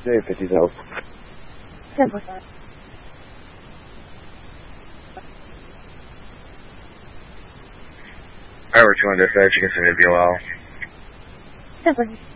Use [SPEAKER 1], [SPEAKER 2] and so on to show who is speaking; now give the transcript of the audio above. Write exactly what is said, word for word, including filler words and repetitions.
[SPEAKER 1] J fifty help.
[SPEAKER 2] ten percent.
[SPEAKER 3] Alright, we're two on dispatch, you can send me a B O L.
[SPEAKER 2] ten percent.